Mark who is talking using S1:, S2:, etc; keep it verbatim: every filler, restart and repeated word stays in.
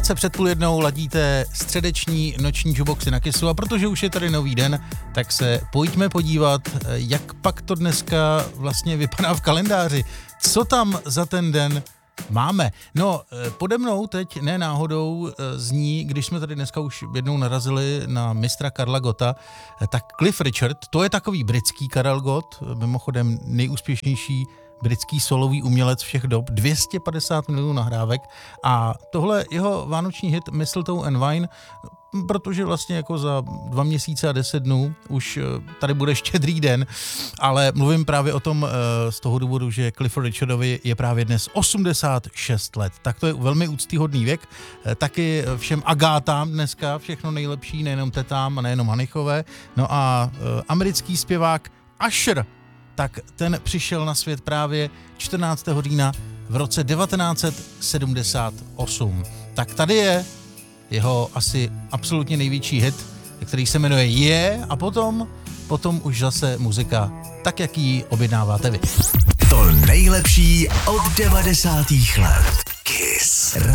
S1: Se před půl jednou ladíte středeční noční juboxy na Kissu a protože už je tady nový den, tak se pojďme podívat, jak pak to dneska vlastně vypadá v kalendáři. Co tam za ten den máme? No, pode mnou teď ne náhodou zní, když jsme tady dneska už jednou narazili na mistra Karla Gotta, tak Cliff Richard, to je takový britský Karel Gott, mimochodem nejúspěšnější britský solový umělec všech dob, dvě stě padesát milionů nahrávek a tohle jeho vánoční hit Mistletoe and Wine, protože vlastně jako za dva měsíce a deset dnů už tady bude štědrý den, ale mluvím právě o tom z toho důvodu, že Cliffu Richardovi je právě dnes osmdesát šest let, tak to je velmi úctyhodný věk, taky všem Agátám dneska všechno nejlepší, nejenom tetám a nejenom Hanichové, no a americký zpěvák Usher, tak ten přišel na svět právě čtrnáctého října v roce devatenáct set sedmdesát osm. Tak tady je jeho asi absolutně největší hit, který se jmenuje Je a potom, potom už zase muzika, tak jak ji objednáváte vy.
S2: To nejlepší od devadesátých let. Kiss.